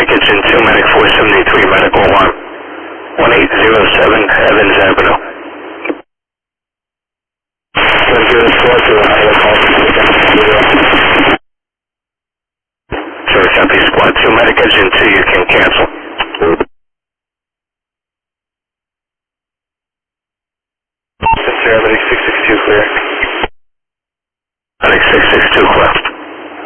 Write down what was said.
Medic Engine 2, Medic 473, medical alarm. 1807 Evans Avenue. 104 to Iowa call. Sure, Southeast Squad 2, Medic Engine 2, you can cancel. Sierra Medic 662 clear.